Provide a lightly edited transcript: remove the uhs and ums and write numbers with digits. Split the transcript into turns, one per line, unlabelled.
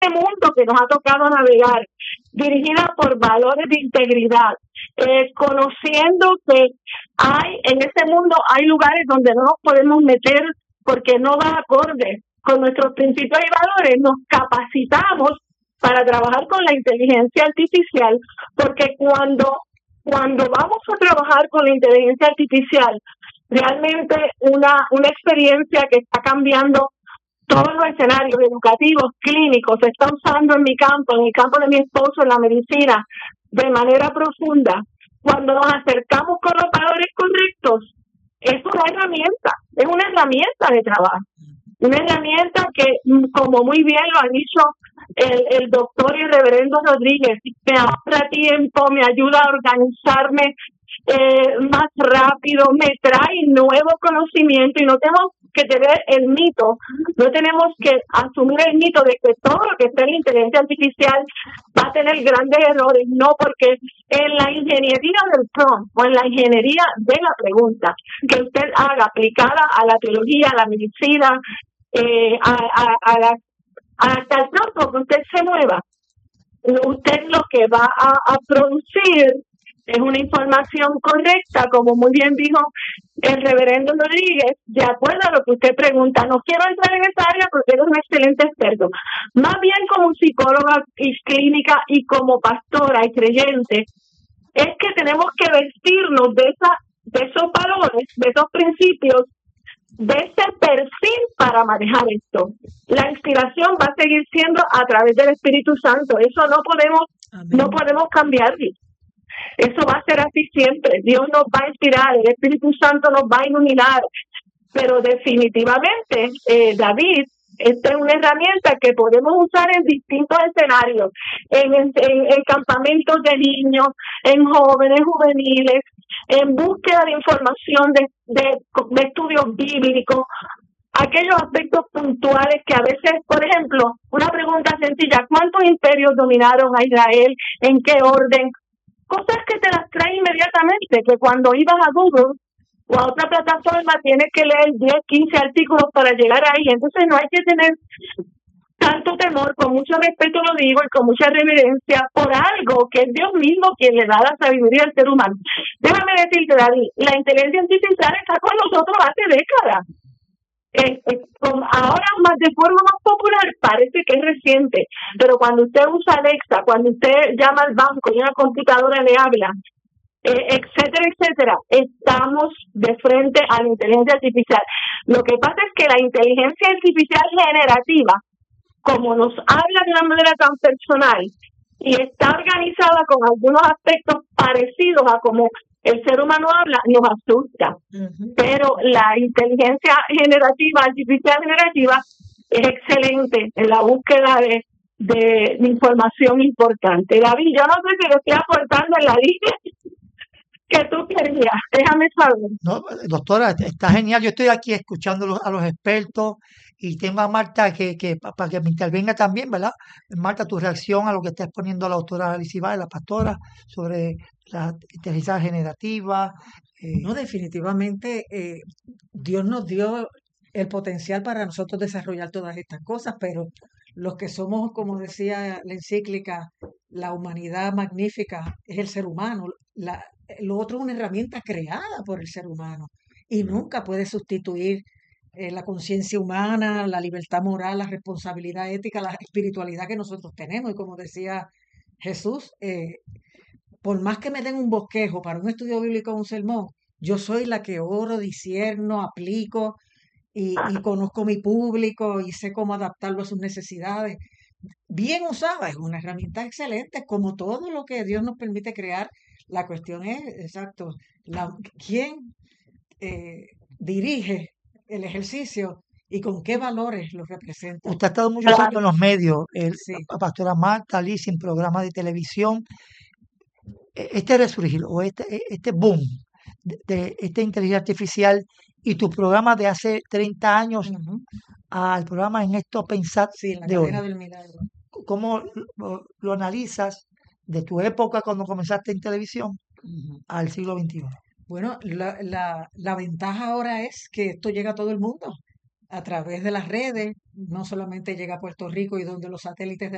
este mundo que nos ha tocado navegar, dirigida por valores de integridad, conociendo que en este mundo hay lugares donde no nos podemos meter porque no va acorde con nuestros principios y valores, nos capacitamos para trabajar con la inteligencia artificial, porque cuando vamos a trabajar con la inteligencia artificial, realmente una experiencia que está cambiando todos los escenarios educativos, clínicos, se está usando en mi campo, en el campo de mi esposo, en la medicina, de manera profunda. Cuando nos acercamos con los valores correctos, es una herramienta de trabajo. Una herramienta que, como muy bien lo ha dicho el doctor y reverendo Rodríguez, me ahorra tiempo, me ayuda a organizarme más rápido, me trae nuevo conocimiento y no tenemos que tener el mito, no tenemos que asumir el mito de que todo lo que está en inteligencia artificial va a tener grandes errores, no, porque en la ingeniería del prompt o en la ingeniería de la pregunta que usted haga aplicada a la teología, a la medicina, hasta el campo que usted se mueva, usted lo que va a producir es una información correcta, como muy bien dijo el reverendo Rodríguez, de acuerdo a lo que usted pregunta. No quiero entrar en esa área porque eres un excelente experto. Más bien como psicóloga y clínica y como pastora y creyente, es que tenemos que vestirnos de esos valores, de esos principios, de ese perfil para manejar esto. La inspiración va a seguir siendo a través del Espíritu Santo. Eso no podemos cambiarlo. Eso va a ser así siempre. Dios nos va a inspirar, el Espíritu Santo nos va a iluminar. Pero definitivamente, David, esta es una herramienta que podemos usar en distintos escenarios, en campamentos de niños, en jóvenes, juveniles, en búsqueda de información de estudios bíblicos, aquellos aspectos puntuales que a veces, por ejemplo, una pregunta sencilla: ¿cuántos imperios dominaron a Israel? ¿En qué orden? Cosas que te las trae inmediatamente, que cuando ibas a Google o a otra plataforma tienes que leer 10, 15 artículos para llegar ahí. Entonces no hay que tener tanto temor, con mucho respeto lo digo y con mucha reverencia, por algo que es Dios mismo quien le da la sabiduría al ser humano. Déjame decirte, David, la inteligencia artificial está con nosotros hace décadas. Ahora más de forma más popular parece que es reciente, pero cuando usted usa Alexa, cuando usted llama al banco y una computadora le habla, etcétera, estamos de frente a la inteligencia artificial. Lo que pasa es que la inteligencia artificial generativa, como nos habla de una manera tan personal y está organizada con algunos aspectos parecidos a como el ser humano habla, nos asusta. Pero la inteligencia artificial generativa es excelente en la búsqueda de información importante. David, yo no sé si le estoy aportando en la línea que tú querías, déjame saber.
No, doctora, está genial. Yo estoy aquí escuchando a los expertos y tengo a Marta para que me intervenga también, ¿verdad? Marta, tu reacción a lo que está exponiendo la doctora Alicia Báez, la pastora, sobre la inteligencia generativa.
No, definitivamente Dios nos dio el potencial para nosotros desarrollar todas estas cosas, pero los que somos, como decía la encíclica, la humanidad magnífica es el ser humano. Lo otro es una herramienta creada por el ser humano y nunca puede sustituir la conciencia humana, la libertad moral, la responsabilidad ética, la espiritualidad que nosotros tenemos. Y como decía Jesús, por más que me den un bosquejo para un estudio bíblico o un sermón, yo soy la que oro, discierno, aplico y conozco mi público y sé cómo adaptarlo a sus necesidades. Bien usada, es una herramienta excelente, como todo lo que Dios nos permite crear. La cuestión es, exacto, quién dirige el ejercicio y con qué valores lo representa.
Usted ha estado muchos años en los medios,
Sí.
pastora Marta, Alicia, en programas de televisión. Este resurgir o este boom de esta inteligencia artificial y tu programa de hace 30 años al programa En Esto Pensar
Sí, la
de hoy.
cadena del milagro.
¿Cómo lo analizas de tu época cuando comenzaste en televisión al siglo XXI?
Bueno, la ventaja ahora es que esto llega a todo el mundo a través de las redes, no solamente llega a Puerto Rico y donde los satélites de